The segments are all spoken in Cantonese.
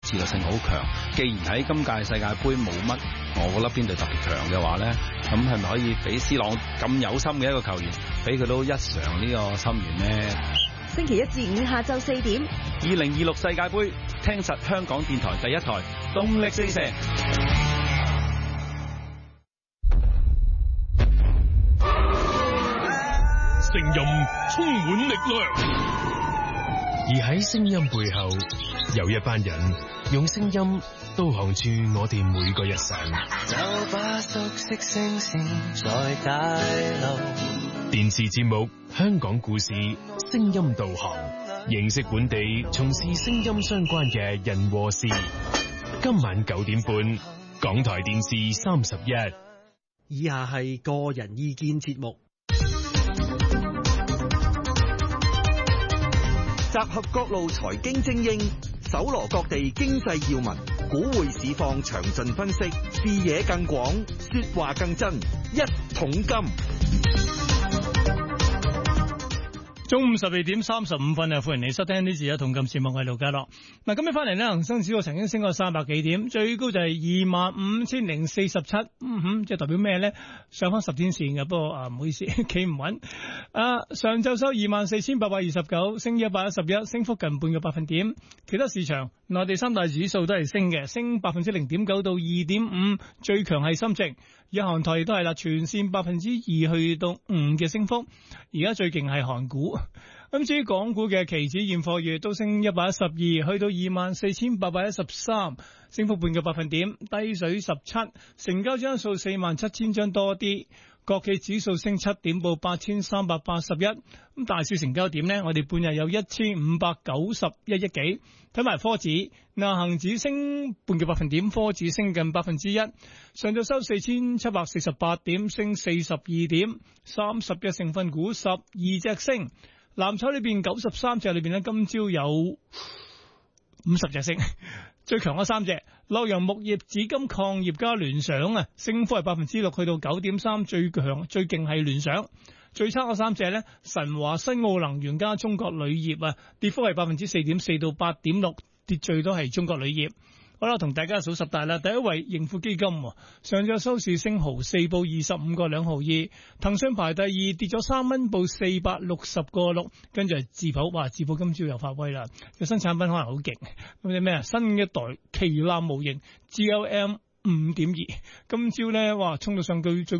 自律性好強。既然喺今屆世界盃冇乜，我覺得邊隊特別強嘅話咧，咁係咪可以俾 C 朗咁有心嘅一個球員，俾佢都一嘗呢個心願呢？ 星期一至五下晝4點 ，2026世界盃，聽實香港電台第一台，動力四射。 聲音充滿力量，而喺聲音背後，有一班人用聲音導航住我哋每個日常。就把熟悉聲線在大路。電視節目《香港故事》聲音導航，認識本地從事聲音相關嘅人和事。今晚9點半，港台電視31。 以下係個人意見節目。集合各路財經精英，搜羅各地經濟要聞，股匯市況詳盡分析，視野更廣，說話更真。一桶金， 中午12點35分啊！歡迎你收聽呢次一桶金節目，我係盧家樂。嗱，今日翻嚟呢，恒生指數曾經升過300幾點，最高就係25,047，即係代表咩咧？上翻10天線嘅，不過唔好意思，企唔穩。上晝收24,829，升111，升幅近半個百分點。其他市場，內地三大指數都係升嘅，升0.9%到2.5%，最強係深證。日韓台都係啦，全線2%去到5%嘅升幅。而家最勁係韓股。咁至於港股嘅期指現貨月都升112，去到24,813，升幅半個百分點，低水17，成交張數47,000張多啲。國企指數升7點，報8,381。咁大市成交點呢？我哋半日有1,591億幾。睇埋科指，恒指升半個百分點，科指升近1%。上晝收4,748點，升42點，30隻成分股12隻升。藍籌裏邊93隻裏邊呢，今朝有50隻升。最強嗰3隻，洛陽木業、紫金礦業加聯想啊，升幅係6%，去到9.3，最強最勁係聯想。最差嗰3隻咧，神華、新奧能源加中國鋁業啊，跌幅係4.4%到8.6，跌最多係中國鋁業。好啦，同大家數10大啦。第一位盈富基金，上晝收市升4毫，報25個2毫2。騰訊排第二，跌咗3蚊，報460個6。跟住係智普，哇！智普今朝又發威啦，個新產品可能好勁。咁啲咩啊？新一代旗艦模型 GLM 5.2，今朝咧哇，衝到上去最高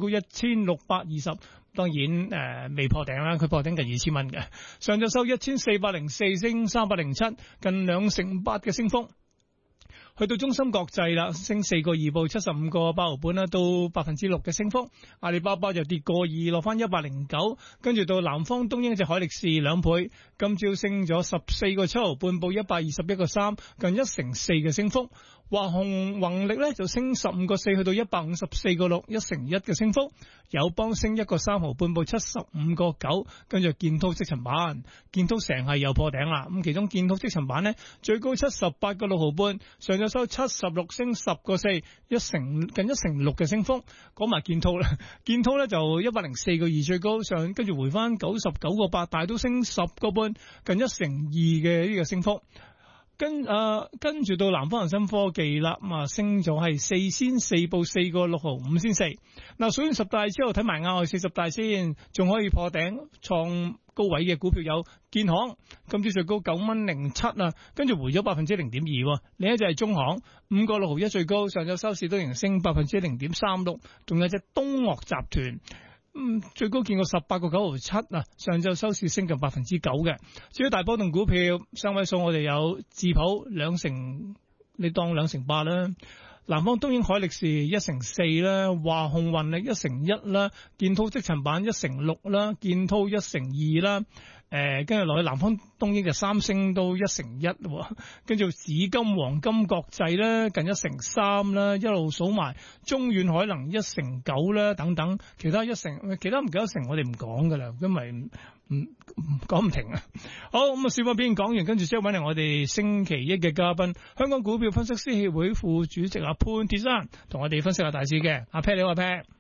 1620。當然未破頂啦，佢破頂近2000蚊嘅。上晝收1404，升307，近2成8嘅升幅。去到中芯國際啦，升4個2，報75個8毫半啦，到6%嘅升幅。阿里巴巴就跌個2，落翻109。跟住到南方東英隻海力士2倍，今朝升咗14個7毫半，報121個3，近1成4嘅升幅。華宏力咧就升15個4，去到154個6，1成1嘅升幅。友邦升1個3毫半，報75個9。跟住建滔積層板，建滔成係又破頂啦。咁其中建滔積層板呢，最高78個6毫半，上晝收76，升10個4，近1成6嘅升幅。講埋建滔啦，建滔咧就104個2最高，上跟住回翻99個8，但係都升10個半，近1成2嘅呢個升幅。跟住到南方恒生科技啦，升咗係4仙4，報4個6毫5仙4。嗱，數完10大之後，睇埋額外40大先，仲可以破頂創高位嘅股票有建行，今朝最高9.07蚊，跟住回咗0.2%。另一隻係中行，5個6毫1最高，上晝收市都仍升0.36%。仲有隻東岳集團。最高見過18個9毫7啊，上晝收市升近9%嘅。至於大波動股票，雙位數我哋有智普2成，你當2成8啦。南方東英海力士1成4啦，華虹雲力1成1啦，建滔積層板1成6啦，建滔1成2啦。跟住落去南方東英嘅三星都1成1，跟住紫金黃金國際咧近1成3啦，一路數埋中遠海能1成9啦，等等，其他唔夠1成我哋唔講噶啦，因為唔講唔停啊。好，咁啊，小波邊講完，跟住即係揾嚟我哋星期一嘅嘉賓，香港股票分析師協會副主席阿潘鐵珊，同我哋分析下大市嘅。阿 Pat 你好，阿 Pat。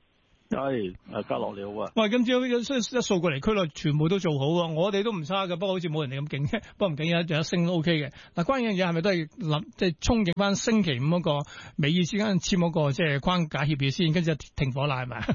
係家樂你好啊！ 喂，今朝一數過嚟，區內全部都做好喎，我哋都唔差嘅，不過好似冇人哋咁勁啫。不過唔緊要，仲有升都 OK 嘅。嗱，關鍵嘅嘢係咪都係即係憧憬翻星期五嗰個美意之間簽嗰個即係框架協議先，跟住停火啦，係咪？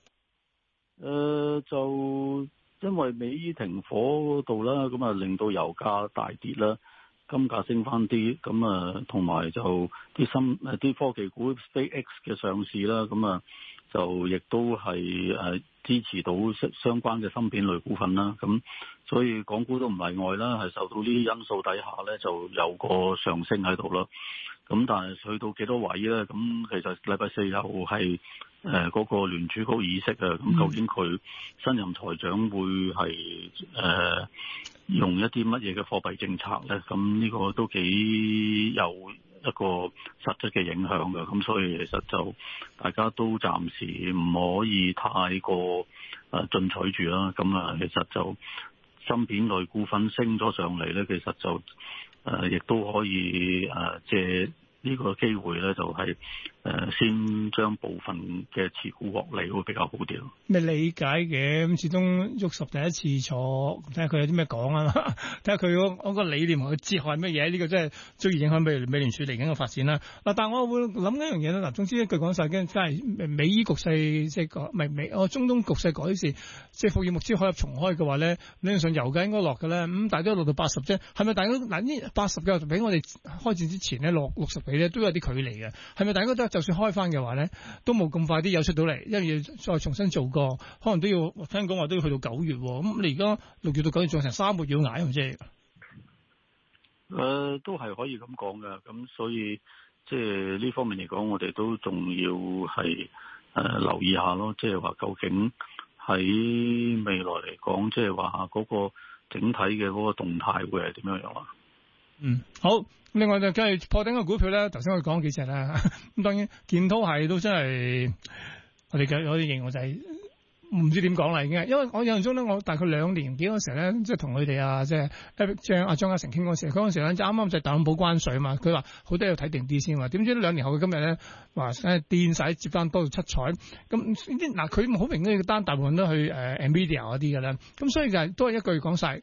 就因為美伊停火嗰度啦，咁啊令到油價大跌啦，金價升翻啲，咁啊同埋就啲科技股 SpaceX 嘅上市啦，咁啊就亦都係支持到相關嘅芯片類股份啦，咁所以港股都唔例外啦，係受到呢啲因素底下咧就有個上升喺度咯。咁但係去到幾多位咧？咁其實禮拜四又係嗰個聯儲局議息啊，咁究竟佢新任財長會係用一啲乜嘢嘅貨幣政策咧？咁呢個都幾有一個實質嘅影響嘅。咁所以其實就大家都暫時唔可以太過進取住啦。咁啊，其實就芯片類股份升咗上嚟咧，其實就亦都可以借呢個機會咧，就係先將部分嘅持股獲利會比較好啲咯。 咩理解嘅？咁始終喐十第一次坐，睇下佢有啲咩講啊，睇下佢嗰個理念同佢哲學係乜嘢？呢個真係最影響美聯儲嚟緊嘅發展啦。嗱，但係我會諗一樣嘢咧。嗱，總之一句講晒，梗係美伊局勢即係中東局勢改善，即係伏爾木茲海峽重開嘅話咧，理論上油價應該落嘅咧。咁大家都落到80啫，係咪大家嗱呢80嘅比我哋開戰之前咧落60幾咧都有啲距離嘅？係咪大家都就算開翻嘅話咧，都冇咁快啲有出到嚟，因為要再重新做過，可能都要聽講話都要去到9月。咁你而家6月到9月仲成3個月要捱，即係都係可以咁講嘅。咁所以即係呢方面嚟講，我哋都仲要係留意下咯。即係話究竟喺未來嚟講，即係話嗰個整體嘅嗰個動態會係點樣樣啊？ 好。另外就梗係破頂嘅股票咧，頭先我講幾隻啦。咁當然建滔係都真係我哋形容就係唔知點講啦已經，因為我印象中咧，我大概2年幾嗰時咧，即係同佢哋即係張家成傾嗰時，嗰陣時咧就啱啱就係特朗普關稅嘛，佢話好多要睇定啲先嘛。點知2年後嘅今日咧，話癲晒接翻多到七彩。咁嗱，佢好明顯嘅單大部分都去Nvidia 嗰啲嘅咧。咁所以就係都係一句講晒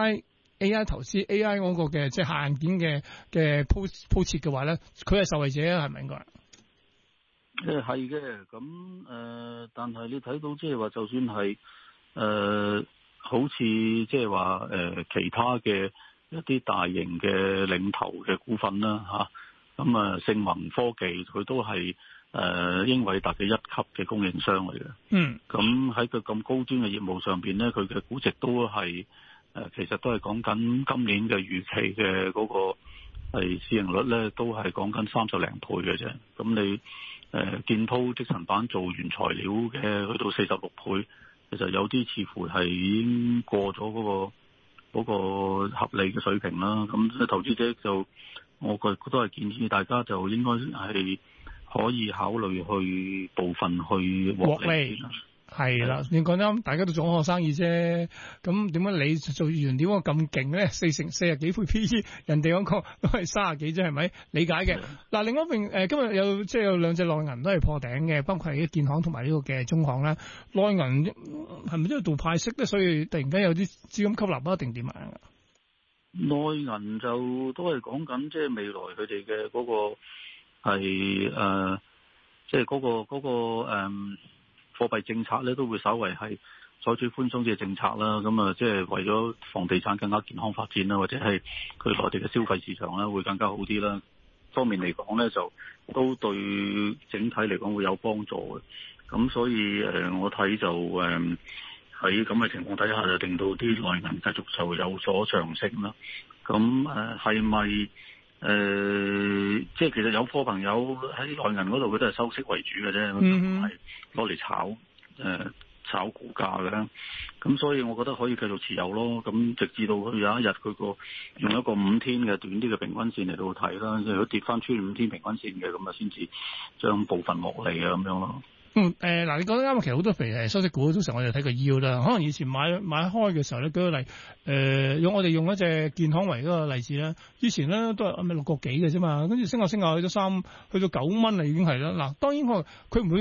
AI 投資 AI 嗰個嘅即係下硬件嘅鋪設嘅話咧，佢係受惠者啊，係咪應該？ 係嘅，咁但係你睇到即係話，就算係好似即係話其他嘅一啲大型嘅領頭嘅股份啦嚇，咁聖宏科技佢都係英偉達嘅1級嘅供應商嚟嘅。咁喺佢咁高端嘅業務上邊咧，佢嘅估值都係。其實都係講緊今年嘅預期嘅嗰個係市盈率咧，都係講緊30零倍嘅啫。咁你建滔積層板做原材料嘅去到46倍，其實有啲似乎係已經過咗嗰個合理嘅水平啦。咁投資者就我覺得都係建議大家就應該係可以考慮去部分去獲利。 係啦，你講啱，大家都做學生意啫。咁點解你做原料咁勁咧？40幾倍 PE， 人哋嗰個都係30幾啫，係咪？理解嘅。嗱，另外一邊今日有即係有2隻內銀都係破頂嘅，包括係建行同埋呢個嘅中行啦。內銀係咪都要做派息咧？所以突然間有啲資金吸納啊，定點啊？ 內銀就都係講緊即係未來佢哋嘅嗰個係即係嗰個貨幣政策咧都會稍為係採取寬鬆嘅政策啦，咁啊即係為咗房地產更加健康發展啦，或者係佢內地嘅消費市場咧會更加好啲啦。方面嚟講咧就都對整體嚟講會有幫助嘅。咁所以我睇就喺咁嘅情況底下就令到啲內銀繼續就有所上升啦。咁係咪？即係其實有貨朋友喺內銀嗰度，佢都係收息為主嘅啫，唔係攞嚟炒股價嘅。咁所以我覺得可以繼續持有咯。咁直至到佢有一日佢用一個5天嘅短啲嘅平均線嚟到睇啦，如果跌翻穿5天平均線嘅，咁啊先至將部分獲利啊咁樣咯。 嗱，你講得啱，其實好多譬如收息股，通常我哋睇個 yield 啦。可能以前買開嘅時候咧，舉個例，我哋用一隻建行為嗰個例子啦。以前咧都係6個幾嘅啫嘛，跟住升下去到9蚊啦，已經係啦。嗱，當然佢唔會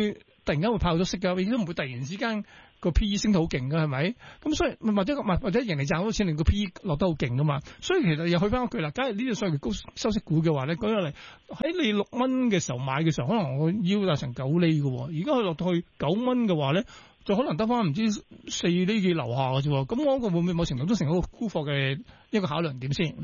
突然間會炮咗息㗎，亦都唔會突然之間個 P E 升到好勁㗎，係咪？咁所以或者盈利賺好多錢，令個 P E 落得好勁㗎嘛。所以其實又去翻一句啦，假如呢啲所謂高收息股嘅話咧，舉個例喺你6蚊嘅時候買嘅時候，可能我腰達成9厘嘅，而家佢落到去9蚊嘅話咧，就可能得翻唔知4厘幾樓下嘅啫。咁我個會唔會某程度都成一個沽貨嘅一個考量點先？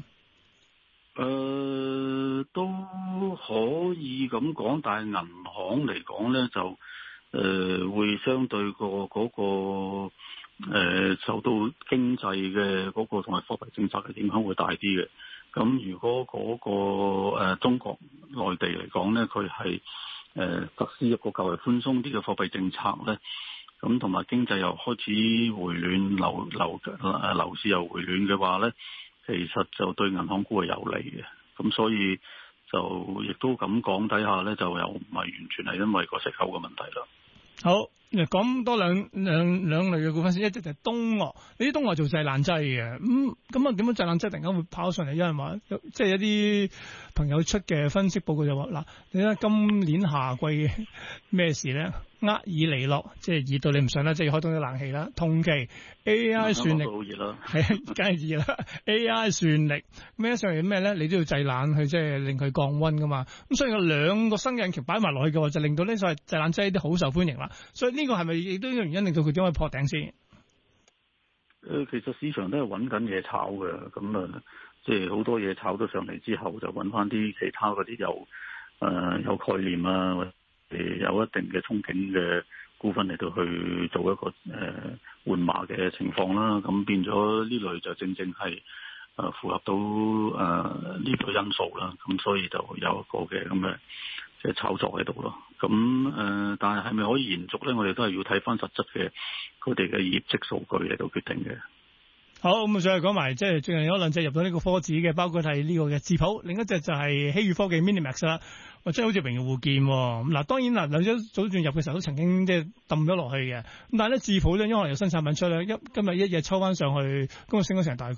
都可以咁講，但係銀行嚟講咧就會相對嗰個受到經濟嘅嗰個同埋貨幣政策嘅影響會大啲嘅。咁如果嗰個中國內地嚟講咧，佢係實施一個較為寬鬆啲嘅貨幣政策咧，咁同埋經濟又開始回暖，樓市又回暖嘅話咧，其實就對銀行股係有利嘅。咁所以就亦都咁講底下咧，就又唔係完全係因為個息口嘅問題啦。 好，講多兩類嘅股份先，一隻就係東岳，呢啲東岳做製冷劑嘅，咁啊點樣製冷劑突然間會跑上嚟？有人話即係一啲朋友出嘅分析報告就話嗱，你睇今年夏季咩事咧？厄爾尼諾即係熱到你唔上啦，即係要開多啲冷氣啦。同期 AI 算力係啊，梗係熱啦。AI 算力咩上嚟咩咧？你都要製冷去即係令佢降溫噶嘛。咁所以有兩個新引擎擺埋落去嘅話，就令到呢所謂製冷劑啲好受歡迎啦。所以呢個係咪亦都有原因令到佢點可以破頂先？ 其實市場都係揾緊嘢炒嘅，咁即係好多嘢炒咗上嚟之後，就揾翻啲其他嗰啲有概念啊，或者有一定嘅憧憬嘅股份嚟到去做一個換馬嘅情況啦。咁變咗呢類就正正係符合到呢個因素啦。咁所以就有一個嘅咁嘅即係炒作喺度咯。咁但係咪可以延續咧？我哋都係要睇翻實質嘅佢哋嘅業績數據嚟到決定嘅。 好，咁再講埋，即係最近有兩隻入到呢個科指嘅，包括係呢個嘅智普，另一隻就係希宇科技 Minimax 啦。或者好似榮耀互見嗱，當然嗱，兩隻早段入嘅時候都曾經即係抌咗落去嘅。咁但係咧，智普咧，因為有新產品出咧，今日一日抽翻上去，咁啊升咗成大概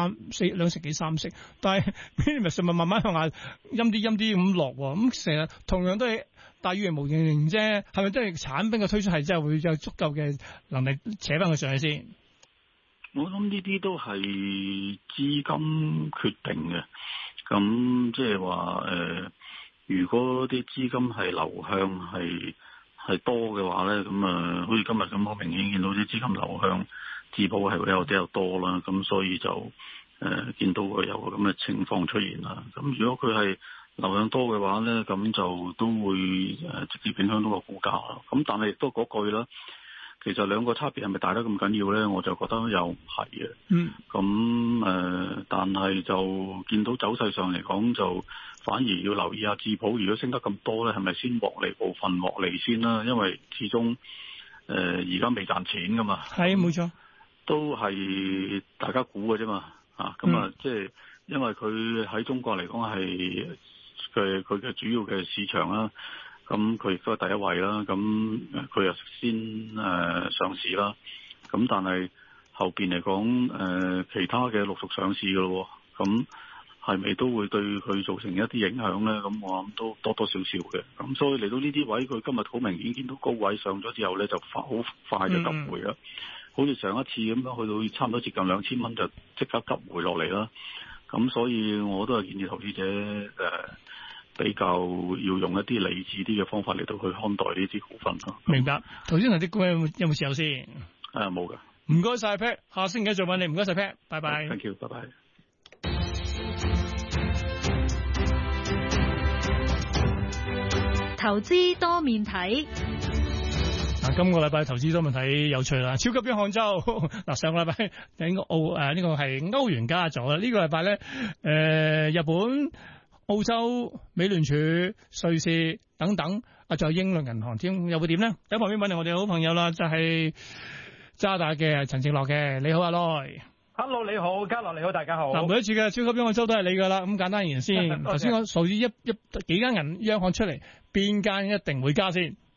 2成幾3成。但係 Minimax 咪慢慢向下陰啲咁落喎。咁成日同樣都係大於無形啫，係咪真係產品嘅推出係真係會有足夠嘅能力扯翻佢上去先？ 我諗呢啲都係資金決定嘅。咁即係話如果啲資金係流向係多嘅話咧，咁好似今日咁好明顯見到啲資金流向智保係會有比較多啦，咁所以就見到佢有個咁嘅情況出現啦。咁如果佢係流向多嘅話咧，咁就都會直接影響到個股價啦。咁但係亦都嗰句啦，其實兩個差別係咪大得咁緊要咧？我就覺得又唔係嘅。咁但係就見到走勢上嚟講，就反而要留意下智普，如果升得咁多咧，係咪先獲利部分獲利先啦？因為始終而家未賺錢噶嘛。係冇錯，都係大家估嘅啫嘛。即係因為佢喺中國嚟講係佢嘅主要嘅市場啦。咁佢亦都係第一位啦，咁佢又先上市啦，咁但係後邊嚟講其他嘅陸續上市噶咯，咁係咪都會對佢造成一啲影響咧？咁我諗都多多少少嘅，咁所以嚟到呢啲位，佢今日好明顯見到高位上咗之後咧，就好快就急回啦，好似上一次咁樣去到差唔多接近2000蚊就即刻急回落嚟啦，咁所以我都係建議投資者比較要用一啲理智啲嘅方法嚟到去看待呢啲股份咯。明白。頭先同啲股有冇持有先？冇㗎。唔該晒 Pat， 下星期再揾你。唔該晒 Pat， 拜拜。Thank you， 拜拜。 投資多面睇。 今個禮拜投資多面睇有趣啦，超級兵漢州嗱，上個禮拜呢個係歐元加咗啦，呢個禮拜咧日本、澳洲、美聯儲、瑞士等等，仲有英倫銀行添，又會點咧？喺旁邊揾嚟我哋好朋友啦，就係渣打嘅陳正樂嘅，你好阿 Loy。Hello， 你好，嘉樂你好，大家好。嗱，每一次嘅超級兵漢州都係你噶啦，咁簡單而言先。頭先我數咗幾間央行出嚟，邊間一定會加先？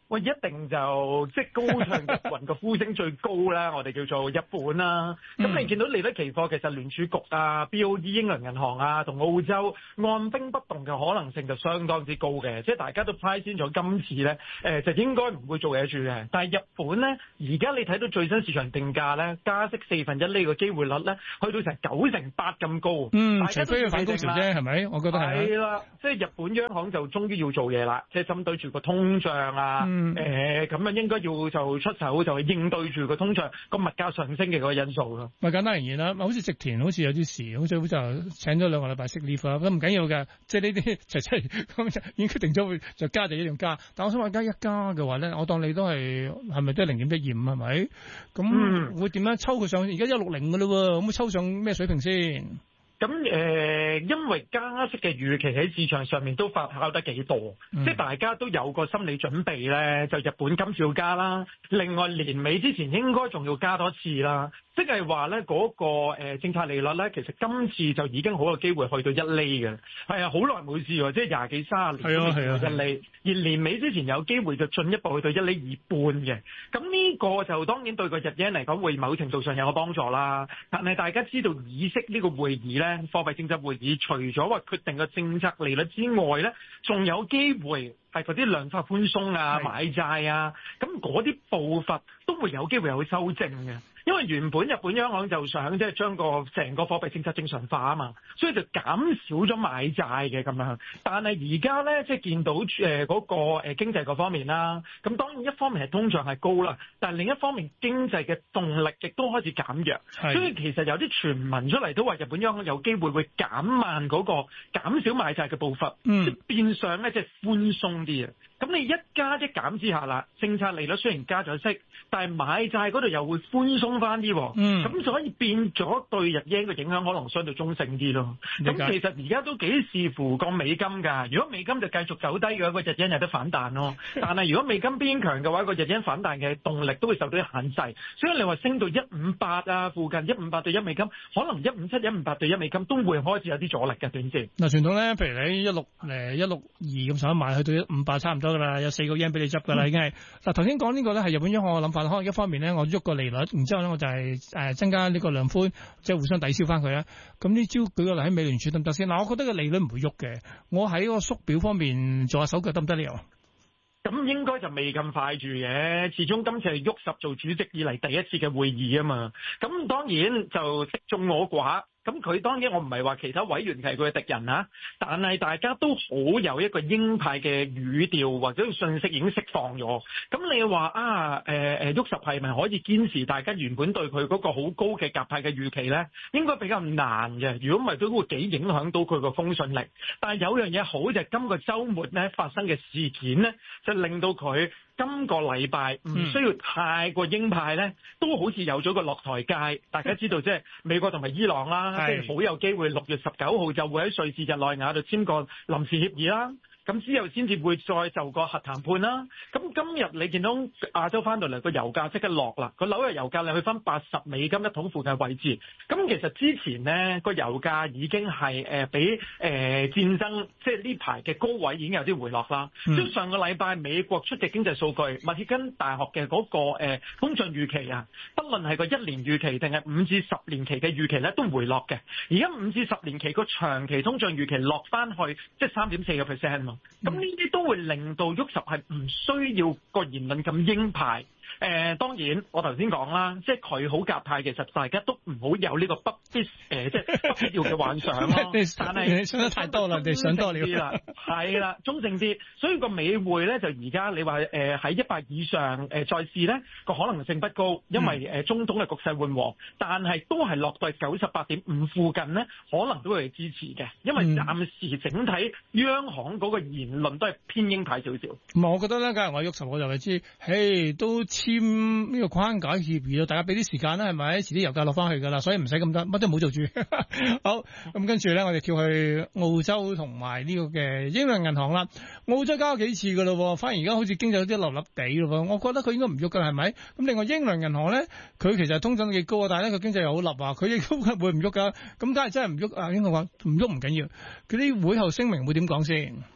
喂，一定就即係高唱日雲個呼聲最高啦，我哋叫做日本啦。咁你見到利率期貨其實聯儲局啊、BOE 英倫銀行啊同澳洲按兵不動嘅可能性就相當之高嘅，即係大家都 price 先咗今次咧就應該唔會做嘢住嘅。但係日本咧，而家你睇到最新市場定價咧，加息1/4呢個機會率咧，去到成98%咁高。 除非佢反高潮啫，係咪？我覺得係。係啦，即係日本央行就終於要做嘢啦，即係針對住個通脹啊。咁樣應該要就出手就係應對住個通脹個物價上升嘅嗰個因素咯。 咪簡單而言啦，好似植田好似有啲事，好似就請咗2個禮拜息 leave 啦，咁唔緊要嘅，即係呢啲咁已經決定咗會就加就一樣加。但我想話加嘅話咧，我當你都係咪都係0.125係咪？咁會點樣抽佢上？而家160嘅嘞喎，咁會抽上咩水平先？ 咁因為加息嘅預期喺市場上面都發酵得幾多，即係大家都有個心理準備咧，就日本今次要加啦，另外年尾之前應該仲要加多次啦。即係話咧嗰個政策利率咧，其實今次就已經好有機會去到1厘嘅，係啊，好耐冇試喎，即係20幾30年都未去到1厘，而年尾之前有機會就進一步去到1厘2半嘅。咁呢個就當然對個日元嚟講會某程度上有個幫助啦。但係大家知道議息呢個會議咧，貨幣政策會議除咗話決定個政策利率之外咧，仲有機會係嗰啲量化寬鬆啊、買債啊，咁嗰啲步伐都會有機會有修正嘅。因為原本日本央行就想即係將個成個貨幣政策正常化啊嘛，所以就減少咗買債嘅咁樣。但係而家咧即係見到嗰個經濟嗰方面啦，咁當然一方面係通脹係高啦，但係另一方面經濟嘅動力亦都開始減弱，所以其實有啲傳聞出嚟都話日本央行有機會減慢嗰個減少買債嘅步伐，即係變相咧即係寬鬆啲啊。咁你一加一減之下啦，政策利率雖然加咗息，但係買債嗰度又會寬鬆翻啲，咁所以變咗對日元嘅影響可能相對中性啲咯。咁其實而家都幾視乎個美金㗎，如果美金就繼續走低嘅話，個日元有得反彈咯。但係如果美金偏強嘅話，個日元反彈嘅動力都會受到啲限制。所以你話升到158啊附近，158對1美金，可能157、158對1美金都會開始有啲阻力嘅短線。 嗱，傳統咧，譬如你162咁上下買去到158差唔多㗎啦，有4個 yen 俾你執㗎啦，已經係。嗱，頭先講呢個咧係日本央行嘅諗法，可能一方面咧我喐個利率，然之後咧我就係增加呢個量寬，即係互相抵消翻佢啦。咁呢招舉個例喺美聯儲得唔得先？嗱，我覺得個利率唔會喐嘅，我喺個縮表方面做下手腳得唔得呢？ 咁應該就未咁快住嘅，始終今次係喐實做主席以嚟第一次嘅會議啊嘛。咁當然就敵眾我寡。咁佢當然我唔係話其他委員係佢嘅敵人啊，但係大家都好有一個鷹派嘅語調或者信息已經釋放咗。咁你話喐實係咪可以堅持大家原本對佢嗰個好高嘅鴿派嘅預期咧？應該比較難嘅。如果唔係都會幾影響到佢個公信力。但係有樣嘢好就係今個週末咧發生嘅事件咧，就令到佢今個禮拜唔需要太過鷹派咧，都好似有咗個落台階。大家知道即係美國同埋伊朗啦，即係好有機會6月19號就會喺瑞士日內瓦度簽個臨時協議啦。咁之後先至會再就個核談判啦。咁今日你見到亞洲翻到嚟個油價即刻落啦，個紐約油價你去翻80美金一桶附近位置。咁其實之前呢個油價已經係比戰爭即係呢排嘅高位已經有啲回落啦。即係上個禮拜美國出嘅經濟數據，密歇根大學嘅嗰個通脹預期啊，不論係個1年預期定係5至10年期嘅預期咧，都回落嘅。而家5至10年期個長期通脹預期落翻去即係3.4%嘛。咁呢啲都會令到沃什係唔需要個言論咁鷹派。當然我頭先講啦，即係佢好鴿派，其實大家都唔好有呢個不必要嘅幻想咯。但係你想得太多啦，你想多了啦，係啦，中性啲。所以個美匯咧就而家你話喺100以上再試咧個可能性不高，因為中東嘅局勢緩和，但係都係落到98.5附近咧，可能都會支持嘅，因為暫時整體央行嗰個言論都係偏鷹派少少。 我覺得咧，假如我喐實我就係知，嘿都簽呢個框架協議咯，大家俾啲時間啦，係咪？遲啲油價落翻去㗎啦，所以唔使咁多，乜都唔好做住。好，咁跟住咧，我哋跳去澳洲同埋呢個嘅英倫銀行啦。澳洲加咗幾次㗎咯，反而而家好似經濟有啲立立地咯。我覺得佢應該唔喐㗎，係咪？咁另外英倫銀行咧，佢其實通脹幾高啊，但係咧佢經濟又好立啊，佢亦都會唔喐㗎。咁梗係真係唔喐啊！應該話唔喐唔緊要，佢啲會後聲明會點講先？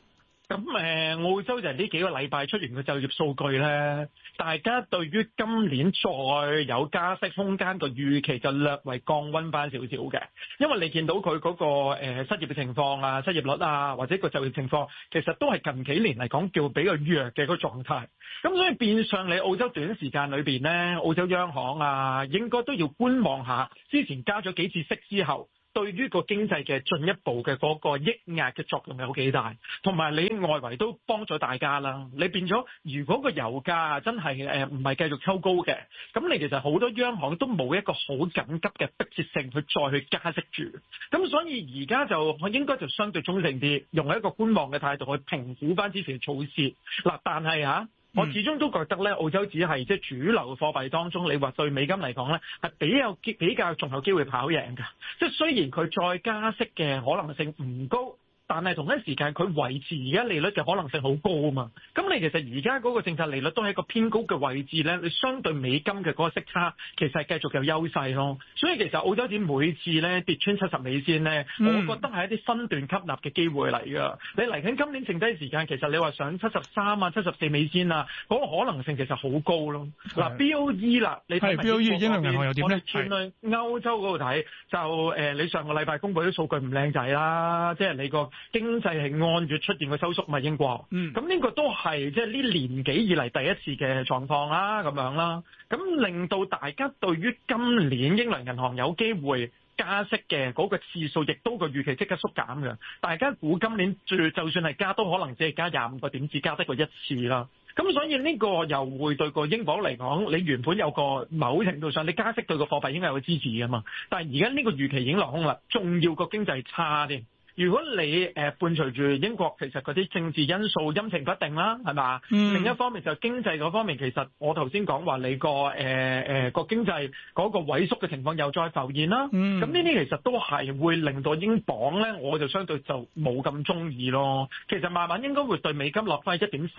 咁澳洲就係呢幾個禮拜出完嘅就業數據咧，大家對於今年再有加息空間個預期就略為降溫翻少少嘅，因為你見到佢嗰個失業嘅情況啊、失業率啊或者個就業情況，其實都係近幾年嚟講叫比較弱嘅個狀態。咁所以變相你澳洲短時間裏邊咧，澳洲央行啊應該都要觀望下，之前加咗幾次息之後，對於個經濟嘅進一步嘅嗰個抑壓嘅作用有幾大，同埋你外圍都幫咗大家啦。你變咗，如果個油價真係唔係繼續抽高嘅，咁你其實好多央行都冇一個好緊急嘅迫切性去再去加息住。咁所以而家就應該就相對中性啲，用一個觀望嘅態度去評估翻之前嘅措施。嗱，但係我始終都覺得咧，澳洲只係即係主流貨幣當中，你話對美金嚟講咧，係比較仲有機會跑贏㗎。即係雖然佢再加息嘅可能性唔高，但係同一時間佢維持而家利率嘅可能性好高啊嘛。咁你其實而家嗰個政策利率都係一個偏高嘅位置咧，你相對美金嘅嗰個息差其實係繼續有優勢咯。所以其實澳洲紙每次咧跌穿70美仙咧，我覺得係一啲分段吸納嘅機會嚟㗎。你嚟緊今年剩低時間，其實你話上73啊、74美仙啊，嗰個可能性其實好高咯。嗱 BOE 啦，你睇 BOE 英倫銀行又點咧？我哋轉去歐洲嗰度睇，就你上個禮拜公佈啲數據唔靚仔啦，即係你個經濟係按月出現個收縮嘛，英國。咁呢個都係即係呢年幾以嚟第一次嘅狀況啦，咁樣啦。咁令到大家對於今年英倫銀行有機會加息嘅嗰個次數，亦都個預期即刻縮減嘅。大家估今年就算係加，都可能只係加25個點，只加得過一次啦。咁所以呢個又會對個英鎊嚟講，你原本有個某程度上你加息對個貨幣應該有個支持㗎嘛。但係而家呢個預期已經落空啦，仲要個經濟差啲。如果你伴隨住英國其實嗰啲政治因素陰晴不定啦，係嘛？另一方面就經濟嗰方面，其實我頭先講話你個經濟嗰個萎縮嘅情況又再浮現啦。咁呢啲其實都係會令到英鎊咧，我就相對就冇咁中意咯。其實慢慢應該會對美金落翻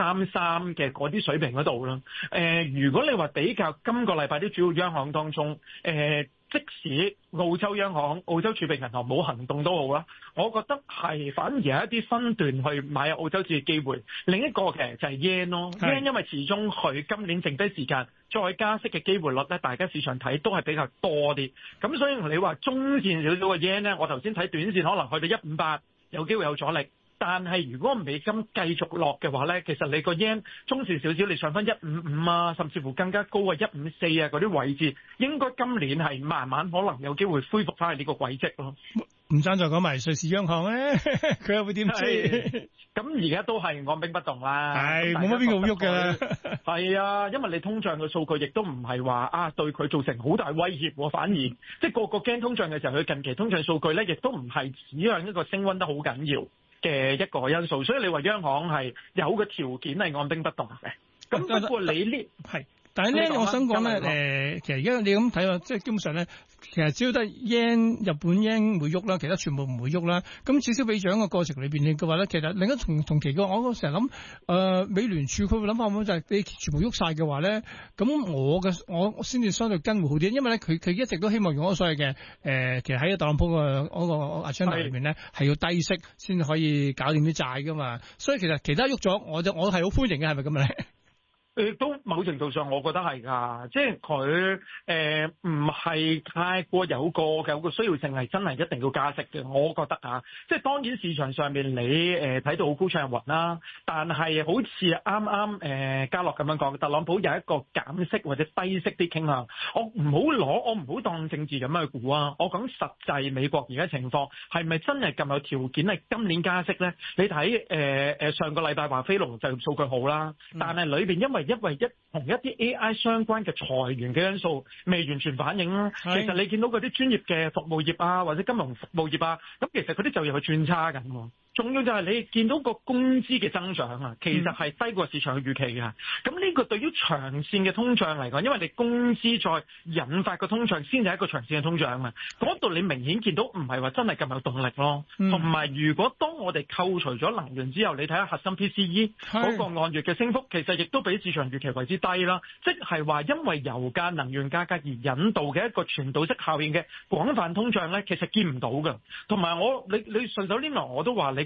1.33嘅嗰啲水平嗰度啦。如果你話比較今個禮拜啲主要央行當中，即使澳洲央行、澳洲儲備銀行冇行動都好啦，我覺得係反而有一啲分段去買澳洲紙嘅機會。另一個其實就係 yen 咯 ，yen 因為始終佢今年剩低時間再加息嘅機會率咧，大家市場睇都係比較多啲。咁所以你話中線少少嘅 yen 咧，我頭先睇短線可能去到158有機會有阻力。但係如果美金繼續落嘅話咧，其實你個 yen 中線少少，你上翻155啊，甚至乎更加高啊154啊嗰啲位置，應該今年係慢慢可能有機會恢復翻去呢個軌跡咯。 唔爭再講埋瑞士央行咧，佢又會點知？ 咁而家都係按兵不動啦， 係冇乜邊個會喐嘅。 係啊，因為你通脹嘅數據亦都唔係話對佢造成好大威脅喎，反而即係個驚通脹嘅時候，佢近期通脹數據咧亦都唔係指向一個升溫得好緊要嘅一個因素，所以你話央行係有個條件係按兵不動嘅。咁不過你呢係。 但係咧，我想講咧，其實而家你咁睇即係基本上咧，其實只要得 yen 日本 yen 會喐啦，其他全部唔會喐啦。咁至少俾獎嘅過程裏邊嘅話咧，其實另一同期嘅，我成日諗，美聯儲佢會諗法咁就係你全部喐晒嘅話咧，咁我先至相對跟會好啲，因為咧佢一直都希望用嗰個所謂嘅其實喺特朗普嗰個 agenda 裏邊咧係要低息先可以搞掂啲債噶嘛，所以其實其他喐咗，我係好歡迎嘅，係咪咁咧？ 都某程度上，我覺得係㗎，即係佢唔係太過有個需要性係真係一定要加息嘅，我覺得嚇。即係當然市場上面你睇到好高唱雲啦，但係好似啱啱嘉樂咁樣講，特朗普有一個減息或者低息啲傾向，我唔好當政治咁去估啊，我講實際美國而家情況係咪真係咁有條件係今年加息咧？你睇上個禮拜話非農就業數據好啦，但係裏邊因為同一啲 AI 相關嘅裁員嘅因素未完全反映啦。其實你見到嗰啲專業嘅服務業啊，或者金融服務業啊，咁其實嗰啲就業係轉差緊喎。重要就係你見到個工資嘅增長啊，其實係低過市場嘅預期嘅。咁呢個對於長線嘅通脹嚟講，因為你工資再引發個通脹，先係一個長線嘅通脹啊。嗰度你明顯見到唔係話真係咁有動力咯。同埋如果當我哋扣除咗能源之後，你睇下核心 PCE 嗰個按月嘅升幅，其實亦都比市場預期為之低啦。即係話因為油價、能源價格而引導嘅一個傳導式效應嘅廣泛通脹咧，其實見唔到嘅。同埋你順手拈來我都話你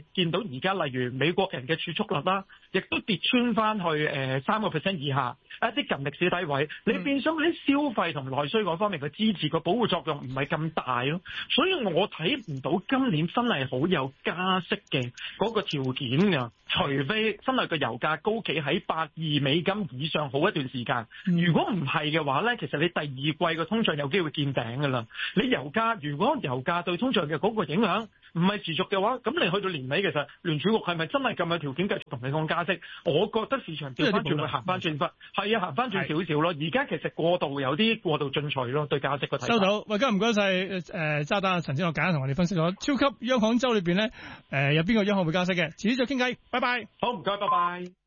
見到而家例如美國人嘅儲蓄率啦，亦都跌穿翻去3% 以下，一啲近歷史低位，你變相喺消費同內需嗰方面嘅支持個保護作用唔係咁大咯，所以我睇唔到今年真係好有加息嘅嗰個條件㗎，除非真係個油價高企喺$82以上好一段時間。如果唔係嘅話咧，其實你第二季個通脹有機會見頂㗎啦。你如果油價對通脹嘅嗰個影響唔係持續嘅話，咁你去到年尾其實聯儲局係咪真係咁有條件繼續同你講加息？我覺得市場調翻轉會行翻轉係啊，行翻轉少少咯。而家其實有啲過度進取咯，對價值個睇法。 收到，喂，今日唔該晒渣打陳正犖簡單同我哋分析咗超級央行周裏邊咧，有邊個央行會加息嘅？遲啲再傾偈，拜拜。 好，唔該，拜拜。